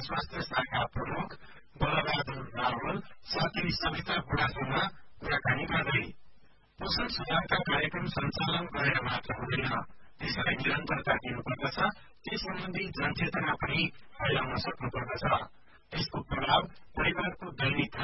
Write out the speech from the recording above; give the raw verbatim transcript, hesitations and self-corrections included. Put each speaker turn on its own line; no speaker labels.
स्वास्थ्य शाखा प्रमुख बलबहादुर रावल साथै सविता गुडासँग कुराकानी गर्दै पोषण सुधारका कार्यक्रम सञ्चालन गरेर मात्र हुँदैन, त्यसलाई निरन्तरता दिनुपर्दछ। त्यस सम्बन्धी जनचेतना पनि फैलाउन सक्नुपर्दछ। त्यसको प्रभाव परिवारको दैनिक